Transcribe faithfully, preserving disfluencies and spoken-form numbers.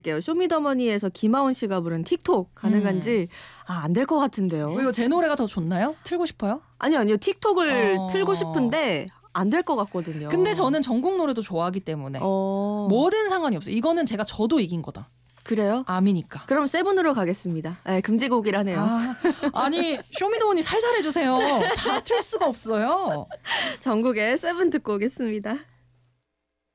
쇼미더머니에서 김하온 씨가 부른 틱톡 가능한지 음. 아, 안 될 것 같은데요. 왜요? 제 노래가 더 좋나요? 틀고 싶어요? 아니요, 아니요. 틱톡을 어... 틀고 싶은데 안 될 것 같거든요. 근데 저는 전국 노래도 좋아하기 때문에 어... 뭐든 상관이 없어요. 이거는 제가 저도 이긴 거다. 그래요? 암이니까. 그럼 세븐으로 가겠습니다. 네, 금지곡이라네요. 아, 아니 쇼미더머니 살살 해주세요. 다 틀 수가 없어요. 전국에 세븐 듣고 오겠습니다.